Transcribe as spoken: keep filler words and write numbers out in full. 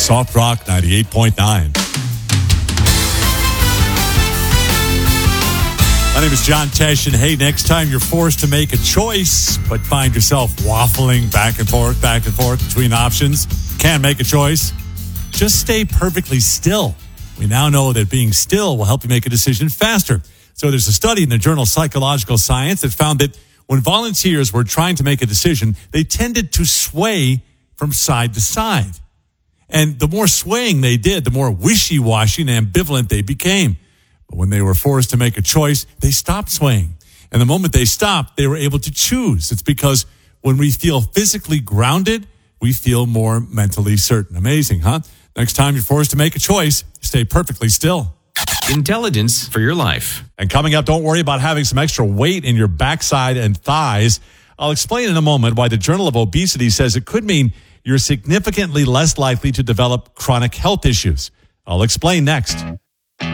Soft Rock ninety-eight point nine. My name is John Tesh, and hey, next time you're forced to make a choice, but find yourself waffling back and forth, back and forth between options, can't make a choice, just stay perfectly still. We now know that being still will help you make a decision faster. So there's a study in the journal Psychological Science that found that when volunteers were trying to make a decision, they tended to sway from side to side. And the more swaying they did, the more wishy-washy and ambivalent they became. But when they were forced to make a choice, they stopped swaying. And the moment they stopped, they were able to choose. It's because when we feel physically grounded, we feel more mentally certain. Amazing, huh? Next time you're forced to make a choice, stay perfectly still. Intelligence for your life. And coming up, don't worry about having some extra weight in your backside and thighs. I'll explain in a moment why the Journal of Obesity says it could mean you're significantly less likely to develop chronic health issues. I'll explain next.